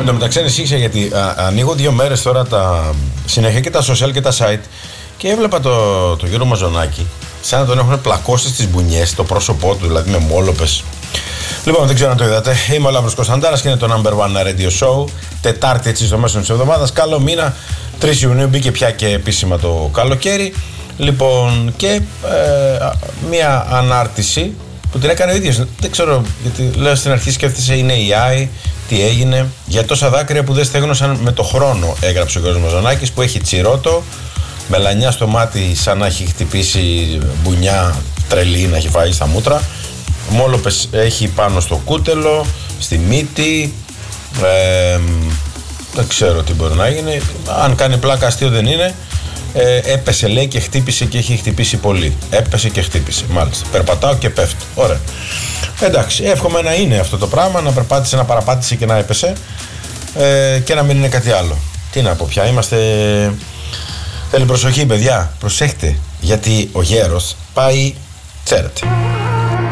Εν τω μεταξύ ανησύχησα γιατί ανοίγω 2 μέρες τώρα συνέχεια και τα social και τα site και έβλεπα το Γιώργο Μαζονάκη σαν να τον έχουν πλακώσει στις μπουνιές, το πρόσωπό του δηλαδή με μόλοπες. Λοιπόν, δεν ξέρω αν το είδατε. Είμαι ο Λαύρος Κωνσταντάρας και είναι το Number One Radio Show. Τετάρτη έτσι στο μέσο της εβδομάδας. Καλό μήνα. 3 Ιουνίου μπήκε πια και επίσημα το καλοκαίρι. Λοιπόν, και μία ανάρτηση που την έκανε ο ίδιος. Δεν ξέρω, γιατί λέω στην αρχή σκέφτεσαι είναι AI, τι έγινε. Για τόσα δάκρυα που δεν στέγνωσαν με το χρόνο, έγραψε ο κ. Μαζονάκης, που έχει τσιρότο, μελανιά στο μάτι σαν να έχει χτυπήσει μπουνιά τρελή, να έχει φάει στα μούτρα. Μόλοπες έχει πάνω στο κούτελο, στη μύτη. Δεν ξέρω τι μπορεί να γίνει. Αν κάνει πλάκα, αστείο δεν είναι. Έπεσε λέει και χτύπησε και έχει χτυπήσει πολύ. Έπεσε και χτύπησε, μάλιστα. Περπατάω και πέφτω. Ωραία. Εντάξει, εύχομαι να είναι αυτό το πράγμα, να περπάτησε, να παραπάτησε και να έπεσε. Και να μην είναι κάτι άλλο. Τι να πω πια, είμαστε. Θέλει προσοχή, παιδιά. Προσέχτε. Γιατί ο γέρος πάει, ξέρετε.